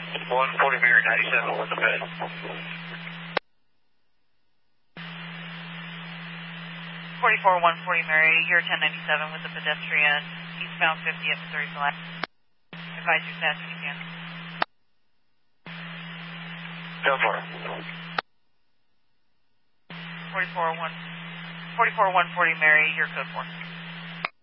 140 Mary 97 with the bed. 44 140 Mary, you're 1097 with the pedestrian, eastbound 50 at Missouri Flat. Advise your fast as you can. Go for it. 44 140 Mary, you're code 4.